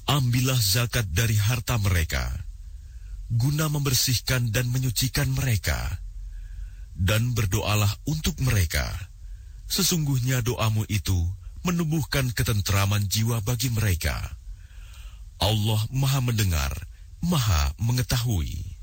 Ambillah zakat dari harta mereka, guna membersihkan dan menyucikan mereka, dan berdoalah untuk mereka. Sesungguhnya doamu itu menumbuhkan ketentraman jiwa bagi mereka. Allah Maha Mendengar, Maha Mengetahui.